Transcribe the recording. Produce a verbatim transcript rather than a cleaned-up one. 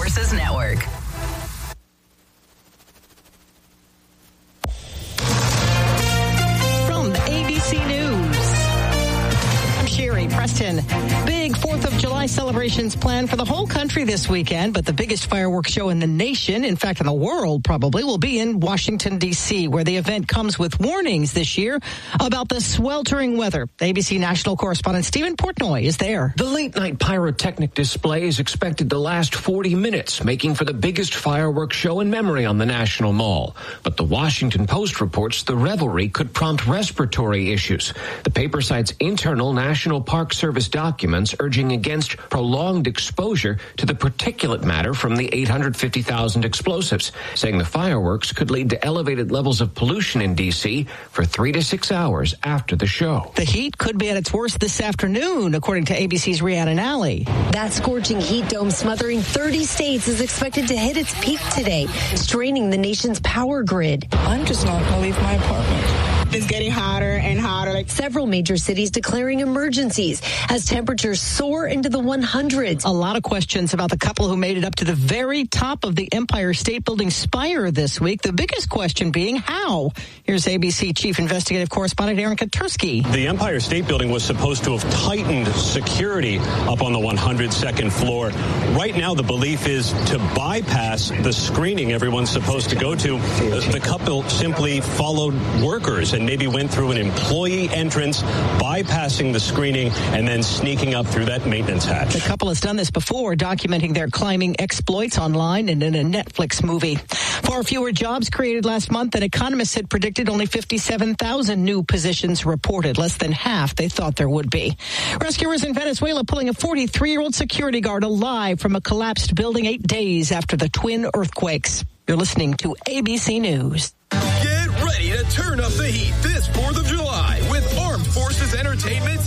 Forces Network. From A B C News, I'm Sherry Preston. Big fourth of July celebrations planned for the whole country this weekend, but the biggest fireworks show in the nation, in fact in the world probably, will be in Washington, D C, where the event comes with warnings this year about the sweltering weather. A B C national correspondent Stephen Portnoy is there. The late-night pyrotechnic display is expected to last forty minutes, making for the biggest fireworks show in memory on the National Mall. But the Washington Post reports the revelry could prompt respiratory issues. The paper cites internal National Park Service documents urging against prolonged exposure to the particulate matter from the eight hundred fifty thousand explosives, saying the fireworks could lead to elevated levels of pollution in D C for three to six hours after the show. The heat could be at its worst this afternoon, according to A B C's Rhiannon Alley. That scorching heat dome smothering thirty states is expected to hit its peak today, straining the nation's power grid. I'm just not going to leave my apartment. It's getting hotter and hotter. Several major cities declaring emergencies as temperatures soar into the hundreds. A lot of questions about the couple who made it up to the very top of the Empire State Building spire this week. The biggest question being how. Here's A B C Chief Investigative Correspondent Aaron Katursky. The Empire State Building was supposed to have tightened security up on the one hundred second floor. Right now, the belief is to bypass the screening everyone's supposed to go to. The couple simply followed workers and maybe went through an employee entrance, bypassing the screening and then sneaking up through that maintenance hatch. The couple has done this before, documenting their climbing exploits online and in a Netflix movie. Far fewer jobs created last month than economists had predicted. Only fifty-seven thousand new positions reported, less than half they thought there would be. Rescuers in Venezuela pulling a forty-three-year-old security guard alive from a collapsed building eight days after the twin earthquakes. You're listening to A B C News. Get ready to turn up the heat this fourth of July with Armed Forces Entertainment